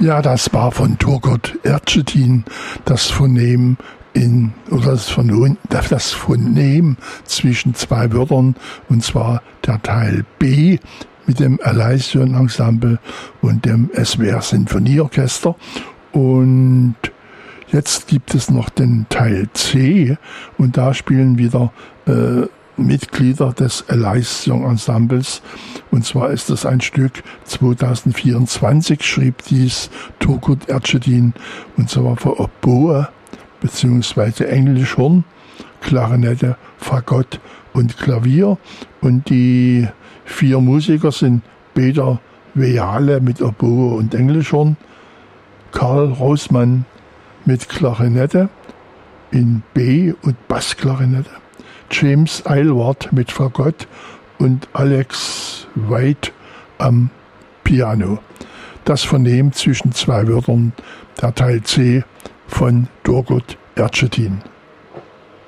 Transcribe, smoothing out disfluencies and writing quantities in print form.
Ja, das war von Turgot Ercetin das Phonem das Phonem zwischen zwei Wörtern, und zwar der Teil B mit dem Elysion Ensemble und dem SWR Sinfonieorchester. Und jetzt gibt es noch den Teil C, und da spielen wieder Mitglieder des Elysion Ensembles, und zwar ist das ein Stück 2024, schrieb dies Turgot Ercetin, und zwar für Oboe beziehungsweise Englischhorn, Klarinette, Fagott und Klavier, und die 4 Musiker sind Peter Veale mit Oboe und Englischhorn, Karl Roßmann mit Klarinette in B- und Bassklarinette, James Aylward mit Fagott und Alex White am Piano. Das Phonem zwischen zwei Wörtern, der Teil C von Turgot Ercetin.